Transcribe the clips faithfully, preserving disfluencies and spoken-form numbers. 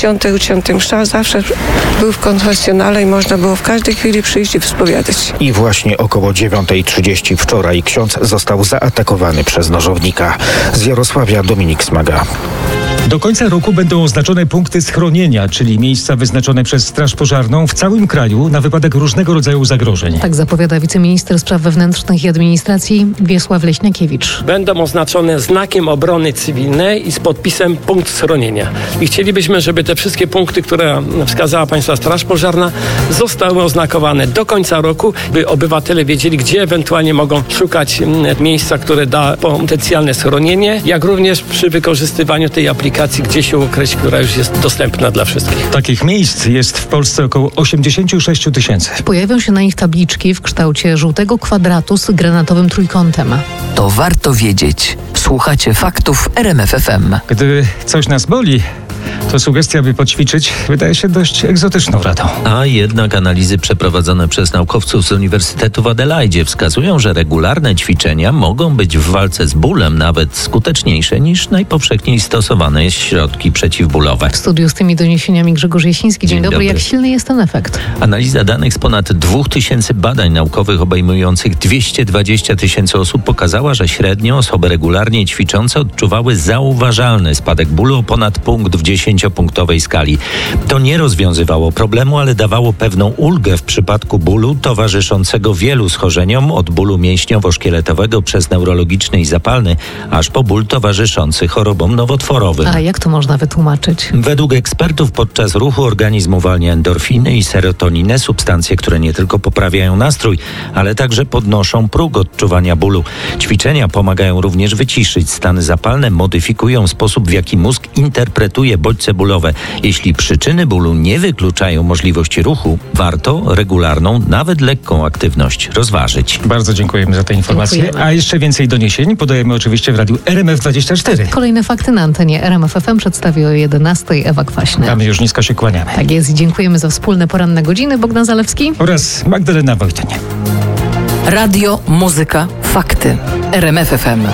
dziesiątej ucięty msza, zawsze był w konfesjonale i można było w każdej chwili przyjść i wspowiadać. I właśnie około dziewiątej trzydzieści wczoraj ksiądz został zaatakowany przez nożownika. Z Jarosławia Dominik Smaga. Do końca roku będą oznaczone punkty schronienia, czyli miejsca wyznaczone przez Straż Pożarną w całym kraju na wypadek różnego rodzaju zagrożeń. Tak zapowiada wiceminister spraw wewnętrznych i administracji Wiesław Leśniakiewicz. Będą oznaczone znakiem obrony cywilnej i z podpisem punkt schronienia. I chcielibyśmy, żeby te wszystkie punkty, które wskazała Państwa Straż Pożarna, zostały oznakowane do końca roku, by obywatele wiedzieli, gdzie ewentualnie mogą szukać miejsca, które da potencjalne schronienie, jak również przy wykorzystywaniu tej aplikacji gdzie się ukryć, która już jest dostępna dla wszystkich. Takich miejsc jest w Polsce około osiemdziesiąt sześć tysięcy. Pojawią się na nich tabliczki w kształcie żółtego kwadratu z granatowym trójkątem. To warto wiedzieć. Słuchacie faktów R M F F M. Gdy coś nas boli, to sugestia, by poćwiczyć, wydaje się dość egzotyczną radą. A jednak analizy przeprowadzone przez naukowców z Uniwersytetu w Adelaidzie wskazują, że regularne ćwiczenia mogą być w walce z bólem nawet skuteczniejsze niż najpowszechniej stosowane środki przeciwbólowe. W studiu z tymi doniesieniami Grzegorz Jasiński. Dzień, Dzień dobry. dobry. Jak silny jest ten efekt? Analiza danych z ponad dwóch tysięcy badań naukowych obejmujących dwieście dwadzieścia tysięcy osób pokazała, że średnio osoby regularnie ćwiczące odczuwały zauważalny spadek bólu o ponad punkt w dziesięciopunktowej skali. To nie rozwiązywało problemu, ale dawało pewną ulgę w przypadku bólu towarzyszącego wielu schorzeniom, od bólu mięśniowo-szkieletowego przez neurologiczny i zapalny, aż po ból towarzyszący chorobom nowotworowym. A jak to można wytłumaczyć? Według ekspertów podczas ruchu organizm uwalnia endorfiny i serotoninę, substancje, które nie tylko poprawiają nastrój, ale także podnoszą próg odczuwania bólu. Ćwiczenia pomagają również wyciszyć stany zapalne, modyfikują sposób, w jaki mózg interpretuje bodźce bólowe. Jeśli przyczyny bólu nie wykluczają możliwości ruchu, warto regularną, nawet lekką aktywność rozważyć. Bardzo dziękujemy za te informacje. Dziękujemy. A jeszcze więcej doniesień podajemy oczywiście w radiu R M F dwadzieścia cztery. Kolejne fakty na antenie R M F F M przedstawi o jedenastej Ewa Kwaśny. A my już nisko się kłaniamy. Tak jest i dziękujemy za wspólne poranne godziny. Bogdan Zalewski oraz Magdalena Wojtyń. Radio, muzyka, fakty. R M F F M.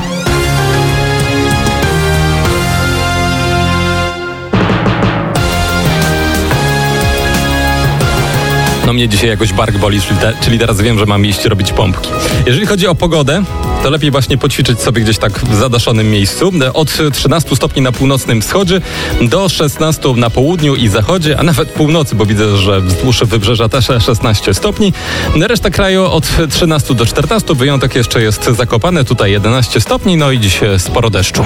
No mnie dzisiaj jakoś bark boli, czyli, te, czyli teraz wiem, że mam iść robić pompki. Jeżeli chodzi o pogodę, to lepiej właśnie poćwiczyć sobie gdzieś tak w zadaszonym miejscu. Od trzynastu stopni na północnym wschodzie do szesnastu na południu i zachodzie, a nawet północy, bo widzę, że wzdłuż wybrzeża też szesnaście stopni. Reszta kraju od trzynastu do czternastu. Wyjątek jeszcze jest Zakopane, tutaj jedenaście stopni, no i dziś sporo deszczu.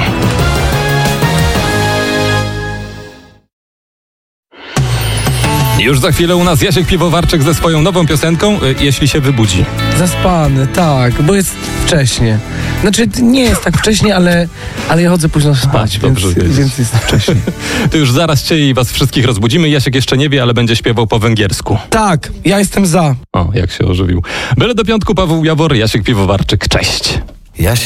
Już za chwilę u nas Jasiek Piwowarczyk ze swoją nową piosenką, Jeśli się wybudzi. Zaspany, tak, bo jest wcześnie. Znaczy nie jest tak wcześnie, ale, ale ja chodzę późno spać, A, więc, więc jest wcześnie. To już zaraz cię i was wszystkich rozbudzimy. Jasiek jeszcze nie wie, ale będzie śpiewał po węgiersku. Tak, ja jestem za. O, jak się ożywił. Byle do piątku, Paweł Jawor, Jasiek Piwowarczyk. Cześć.